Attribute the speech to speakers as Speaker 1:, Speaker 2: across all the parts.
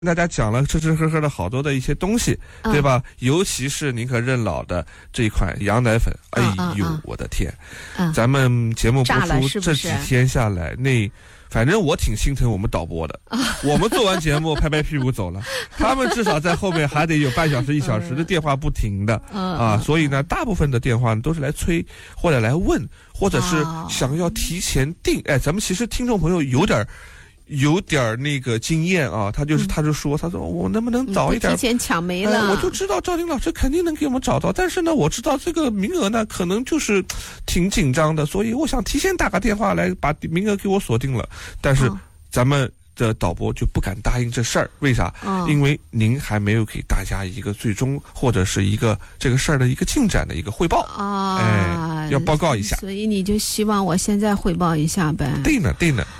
Speaker 1: 大家讲了吃吃喝喝的好多的一些东西，对吧？尤其是宁可认老的这一款羊奶粉，哎呦，我的天！咱们节目播出这几天下来，反正我挺心疼我们导播的。我们做完节目拍拍屁股走了，他们至少在后面还得有半小时、1小时的电话不停的所以呢，大部分的电话都是来催或者来问，或者是想要提前订。哎，咱们其实听众朋友有点那个经验啊，他就说我能不能早一点
Speaker 2: 提前抢没了，
Speaker 1: 我就知道赵婷老师肯定能给我们找到，但是呢，我知道这个名额呢可能就是挺紧张的，所以我想提前打个电话来把名额给我锁定了。但是咱们的导播就不敢答应这事儿，为啥？因为您还没有给大家一个最终或者是一个这个事儿的一个进展的一个汇报要报告一下，
Speaker 2: 所以你就希望我现在汇报一下呗？
Speaker 1: 对呢。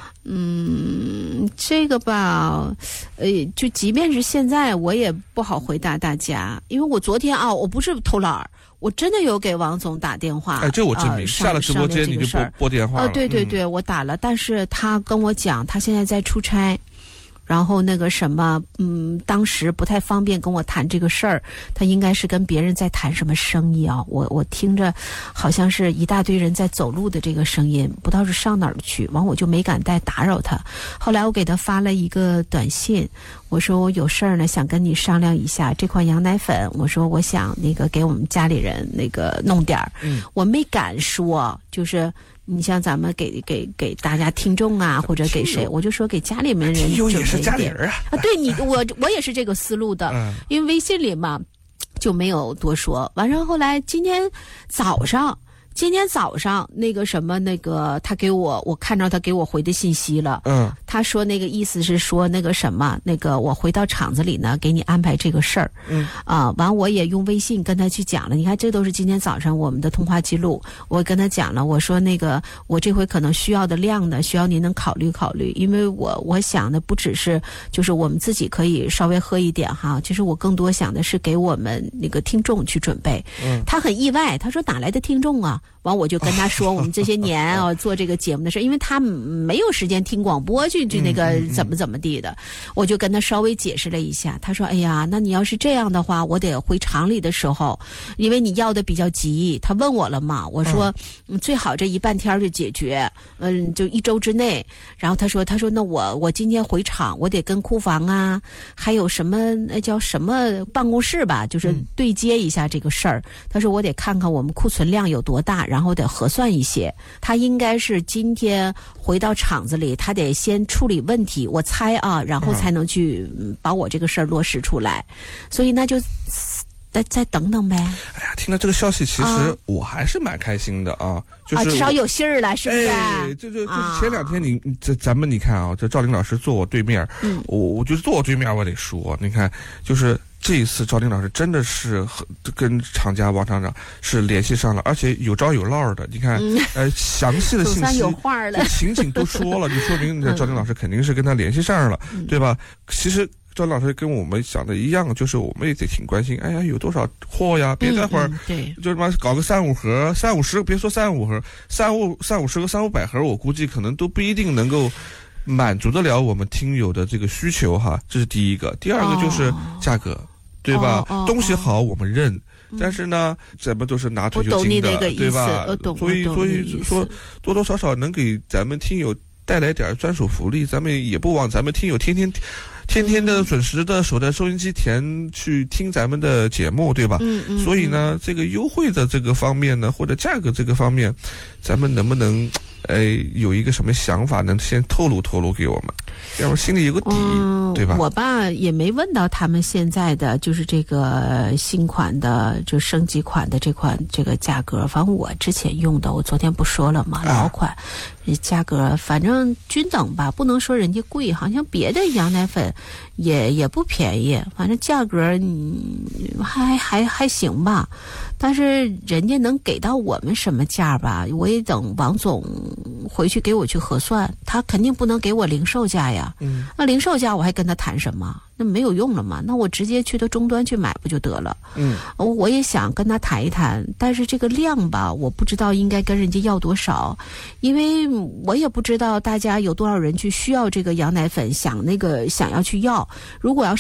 Speaker 2: 这个吧，就即便是现在，我也不好回答大家，因为我昨天我不是偷懒儿，我真的有给王总打电话。
Speaker 1: 这我证明，下了直播间你就拨电话了。
Speaker 2: 对，我打了，但是他跟我讲，他现在在出差。然后那个什么，当时不太方便跟我谈这个事儿，他应该是跟别人在谈什么生意啊？我听着好像是一大堆人在走路的这个声音，不知道是上哪儿去，完我就没敢再打扰他。后来我给他发了一个短信，我说我有事儿呢，想跟你商量一下这款羊奶粉，我说我想那个给我们家里人那个弄点儿，我没敢说，就是你像咱们给大家听众啊，或者给谁，我就说给家里面人准备一点。
Speaker 1: 也是家里人
Speaker 2: 对你，我也是这个思路的，因为微信里嘛就没有多说。完了后来今天早上那个什么那个他给我看到他给我回的信息了，他说那个意思是说那个什么那个我回到厂子里呢给你安排这个事儿，完我也用微信跟他去讲了，你看这都是今天早上我们的通话记录，我跟他讲了，我说那个我这回可能需要的量呢，需要您能考虑考虑，因为我想的不只是就是我们自己可以稍微喝一点哈，其实我更多想的是给我们那个听众去准备。他很意外，他说哪来的听众啊？完我就跟他说我们这些年做这个节目的事，因为他没有时间听广播去那个怎么地的，我就跟他稍微解释了一下。他说哎呀，那你要是这样的话，我得回厂里的时候，因为你要的比较急，他问我了嘛，我说最好这一半天就解决，就1周之内。然后他说那我今天回厂，我得跟库房啊，还有什么那叫什么办公室吧，就是对接一下这个事儿。他说我得看看我们库存量有多大，然后得核算一些。他应该是今天回到厂子里，他得先处理问题，我猜啊，然后才能去把我这个事儿落实出来。所以那就再等等呗。
Speaker 1: 哎呀，听到这个消息，其实我还是蛮开心的啊，就是
Speaker 2: 至少有信儿了，是不是？
Speaker 1: 就是前2天咱们你看啊，这赵玲老师坐我对面，我就是坐我对面，我得说，你看就是这一次赵玲老师真的是跟厂家王厂长是联系上了，而且有招有落的。你看，详细的信息
Speaker 2: 有话了，
Speaker 1: 情景都说了，就说明赵玲老师肯定是跟他联系上了，对吧？其实赵老师跟我们想的一样，就是我们也得挺关心。哎呀，有多少货呀？别待会儿，就他妈搞个3-5盒、3-50，别说3-5盒，3-50个3-500盒，我估计可能都不一定能够满足得了我们听友的这个需求哈。这是第一个。第二个就是价格，对吧？东西好我们认，但是呢，咱们都是拿退休金的，对吧？所以说多多少少能给咱们听友带来点专属福利，咱们也不枉咱们听友天天的准时的守在收音机前去听咱们的节目，对吧？所以呢，这个优惠的这个方面呢，或者价格这个方面，咱们能不能有一个什么想法，能先透露给我们，要不心里有个底，对吧？
Speaker 2: 我吧也没问到他们现在的就是这个新款的就升级款的这个价格，反正我之前用的，我昨天不说了嘛，老款价格反正均等吧，不能说人家贵，好像别的羊奶粉也不便宜，反正价格还行吧。但是人家能给到我们什么价吧，我也等王总回去给我去核算，他肯定不能给我零售价呀。那零售价我还跟他谈什么？ 那没有用了嘛，那我直接去到终端去买不就得了？我也想跟他谈一谈，但是这个量吧，我不知道应该跟人家要多少，因为我也不知道大家有多少人去需要这个羊奶粉，想要去要，如果要